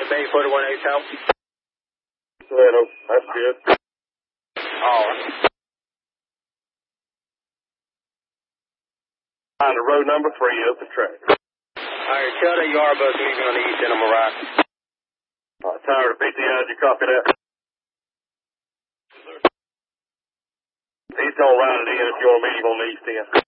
Bay 41 Hotel. That's good. All right. Find the road number 3 up the track. All right, tell that you are both leaving on the east end of Mariah. Tyler to PTI, did you copy that? He's gonna ride it in if you want to meet him on the east end.